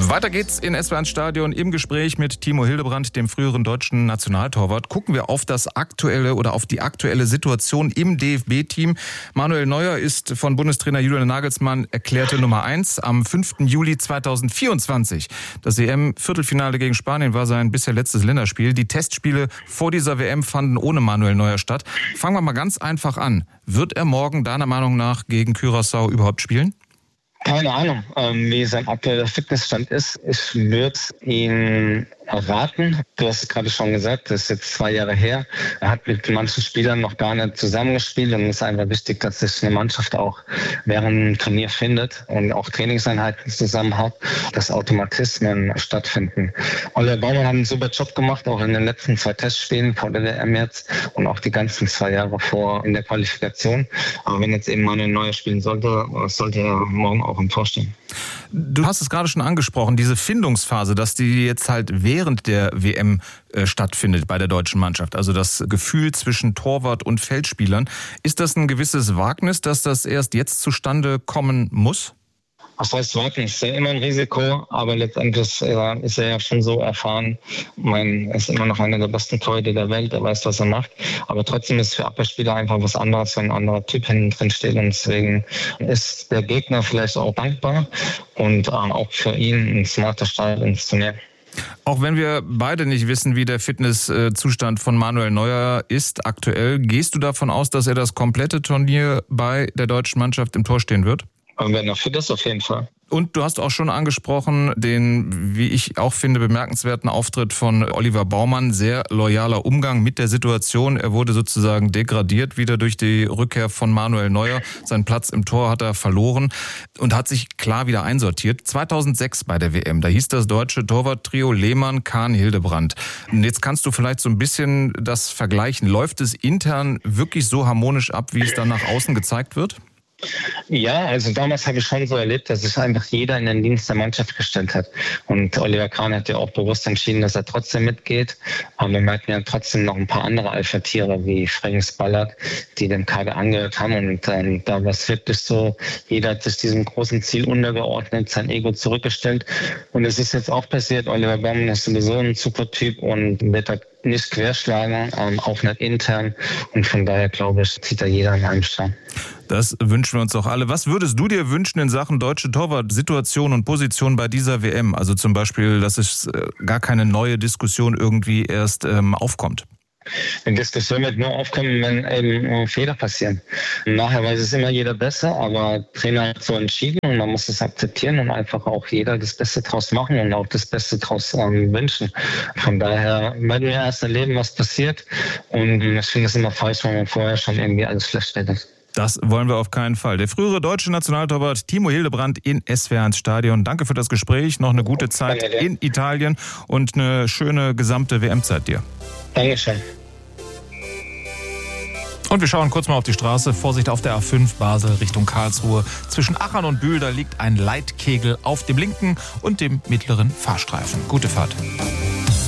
Weiter geht's in SWR Stadion im Gespräch mit Timo Hildebrand, dem früheren deutschen Nationaltorwart. Gucken wir auf das aktuelle oder auf die aktuelle Situation im DFB-Team. Manuel Neuer ist von Bundestrainer Julian Nagelsmann erklärte Nummer 1 am 5. Juli 2024. Das EM-Viertelfinale gegen Spanien war sein bisher letztes Länderspiel. Die Testspiele vor dieser WM fanden ohne Manuel Neuer statt. Fangen wir mal ganz einfach an. Wird er morgen deiner Meinung nach gegen Curaçao überhaupt spielen? Keine Ahnung, wie sein aktueller Fitnessstand ist. Ich würde ihn raten. Du hast es gerade schon gesagt, das ist jetzt 2 Jahre her. Er hat mit manchen Spielern noch gar nicht zusammengespielt und es ist einfach wichtig, dass sich eine Mannschaft auch während dem Turnier findet und auch Trainingseinheiten zusammen hat, dass Automatismen stattfinden. Oliver Baumann hat einen super Job gemacht, auch in den letzten 2 Testspielen vor der WM jetzt und auch die ganzen 2 Jahre vor in der Qualifikation. Aber wenn jetzt eben Manuel Neuer spielen sollte er morgen auch im Tor stehen. Du hast es gerade schon angesprochen, diese Findungsphase, dass die jetzt halt während der WM stattfindet bei der deutschen Mannschaft. Also das Gefühl zwischen Torwart und Feldspielern. Ist das ein gewisses Wagnis, dass das erst jetzt zustande kommen muss? Was heißt Wagnis? Ist ja immer ein Risiko, aber letztendlich ist er ja schon so erfahren. Er ist immer noch einer der besten Torhüter der Welt, er weiß, was er macht. Aber trotzdem ist für Abwehrspieler einfach was anderes, wenn ein anderer Typ hinten drin steht. Und deswegen ist der Gegner vielleicht auch dankbar und auch für ihn ein smarter Start ins Turnier. Auch wenn wir beide nicht wissen, wie der Fitnesszustand von Manuel Neuer ist aktuell, gehst du davon aus, dass er das komplette Turnier bei der deutschen Mannschaft im Tor stehen wird? Und wenn er fit ist, auf jeden Fall. Und du hast auch schon angesprochen, den, wie ich auch finde, bemerkenswerten Auftritt von Oliver Baumann. Sehr loyaler Umgang mit der Situation. Er wurde sozusagen degradiert wieder durch die Rückkehr von Manuel Neuer. Seinen Platz im Tor hat er verloren und hat sich klar wieder einsortiert. 2006 bei der WM, da hieß das deutsche Torwarttrio Lehmann, Kahn, Hildebrand. Und jetzt kannst du vielleicht so ein bisschen das vergleichen. Läuft es intern wirklich so harmonisch ab, wie es dann nach außen gezeigt wird? Ja, also damals habe ich schon so erlebt, dass sich einfach jeder in den Dienst der Mannschaft gestellt hat. Und Oliver Kahn hat ja auch bewusst entschieden, dass er trotzdem mitgeht. Aber wir hatten ja trotzdem noch ein paar andere Alpha-Tiere wie Frings Ballard, die dem Kader angehört haben. Und da war es wirklich so, jeder hat sich diesem großen Ziel untergeordnet, sein Ego zurückgestellt. Und es ist jetzt auch passiert, Oliver Baumann ist sowieso ein super Typ und wird halt nicht querschlagen, auch nicht intern. Und von daher, glaube ich, zieht da jeder an einem Strang. Das wünschen wir uns auch alle. Was würdest du dir wünschen in Sachen deutsche Torwart-Situation und Position bei dieser WM? Also zum Beispiel, dass es gar keine neue Diskussion irgendwie erst aufkommt. Die Diskussion wird nur aufkommen, wenn eben Fehler passieren. Nachher weiß es immer jeder besser, aber Trainer hat so entschieden und man muss es akzeptieren und einfach auch jeder das Beste draus machen und auch das Beste draus wünschen. Von daher werden wir erst erleben, was passiert und ich finde es immer falsch, wenn man vorher schon irgendwie alles schlecht redet. Das wollen wir auf keinen Fall. Der frühere deutsche Nationaltorwart Timo Hildebrand in SWR Stadion. Danke für das Gespräch. Noch eine gute Zeit in Italien und eine schöne gesamte WM-Zeit dir. Dankeschön. Und wir schauen kurz mal auf die Straße. Vorsicht auf der A5 Basel Richtung Karlsruhe. Zwischen Achern und Bühl, da liegt ein Leitkegel auf dem linken und dem mittleren Fahrstreifen. Gute Fahrt.